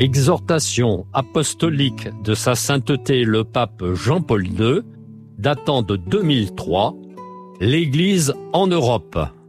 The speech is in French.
Exhortation apostolique de sa sainteté le pape Jean-Paul II, datant de 2003, l'Église en Europe.